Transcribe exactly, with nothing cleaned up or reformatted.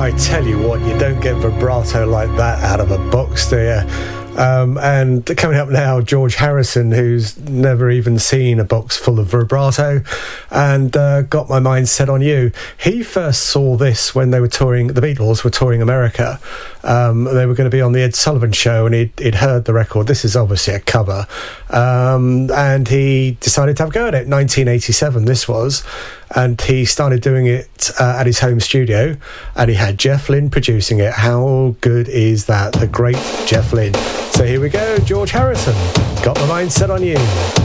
I tell you what, you don't get vibrato like that out of a box, do you? Um, and coming up now, George Harrison, who's never even seen a box full of vibrato, and uh, Got My Mind Set on You. He first saw this when they were touring, the Beatles were touring America. Um, they were going to be on the Ed Sullivan Show, and he'd, he'd heard the record. This is obviously a cover. Um, and he decided to have a go at it. nineteen eighty-seven, this was. And he started doing it uh, at his home studio, and he had Jeff Lynne producing it. How good is that? The great Jeff Lynne. So here we go, George Harrison, Got My Mind Set on You.